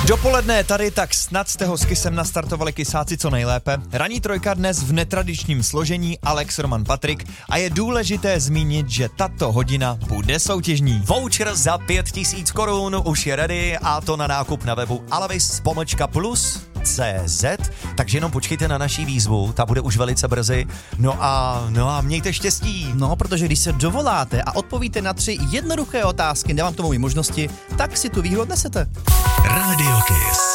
Dopoledne tady, tak snad jste ho s Kissem nastartovali kysáci co nejlépe. Ranní trojka dnes v netradičním složení Alex, Roman, Patrik a je důležité zmínit, že tato hodina bude soutěžní. Voucher za 5000 korun už je ready a to na nákup na webu alavis.plus.cz, takže jenom počkejte na naší výzvu, ta bude už velice brzy. No a mějte štěstí. No, protože když se dovoláte a odpovíte na 3 jednoduché otázky, dávám tomu i možnosti, tak si tu výhru odnesete. Radio Kiss.